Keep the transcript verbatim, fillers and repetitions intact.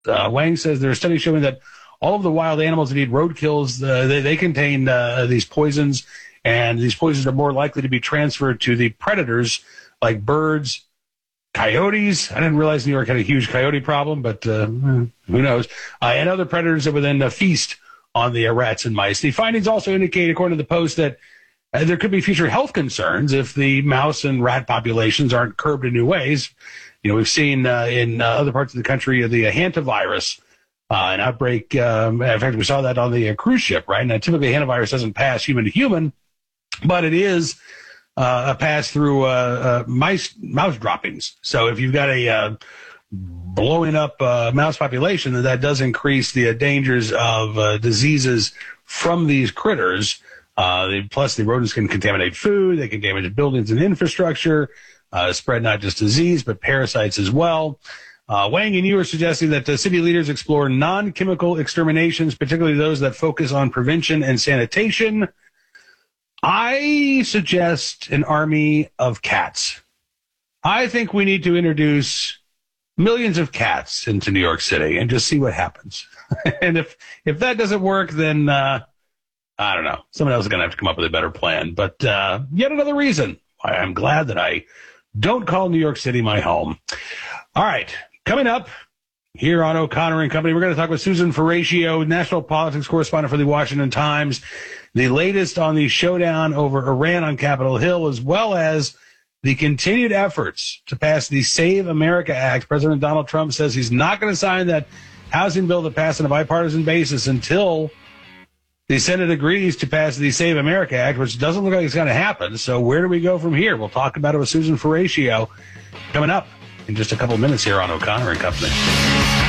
Uh, Wang says there are studies showing that all of the wild animals that eat roadkills, uh, they, they contain uh, these poisons, and these poisons are more likely to be transferred to the predators like birds, coyotes. I didn't realize New York had a huge coyote problem, but uh, who knows? Uh, and other predators that would then uh, feast on the uh, rats and mice. The findings also indicate, according to the Post, that uh, there could be future health concerns if the mouse and rat populations aren't curbed in new ways. You know, we've seen uh, in uh, other parts of the country the uh, hantavirus, uh, an outbreak. Um, in fact, we saw that on the uh, cruise ship, right? Now, typically, hantavirus doesn't pass human to human, but it is uh, a pass through uh, uh, mice mouse droppings. So if you've got a uh, blowing up uh, mouse population, then that does increase the uh, dangers of uh, diseases from these critters. Uh, they, plus, the rodents can contaminate food. They can damage buildings and infrastructure. Uh, spread not just disease, but parasites as well. Uh, Wang and you are suggesting that the city leaders explore non-chemical exterminations, particularly those that focus on prevention and sanitation. I suggest an army of cats. I think we need to introduce millions of cats into New York City and just see what happens. And if, if that doesn't work, then uh, I don't know. Someone else is going to have to come up with a better plan. But uh, yet another reason why I'm glad that I don't call New York City my home. All right. Coming up here on O'Connor and Company, we're going to talk with Susan Ferraccio, national politics correspondent for the Washington Times, the latest on the showdown over Iran on Capitol Hill, as well as the continued efforts to pass the Save America Act. President Donald Trump says he's not going to sign that housing bill that passed on a bipartisan basis until the Senate agrees to pass the Save America Act, which doesn't look like it's going to happen. So where do we go from here? We'll talk about it with Susan Ferraccio coming up in just a couple of minutes here on O'Connor and Company.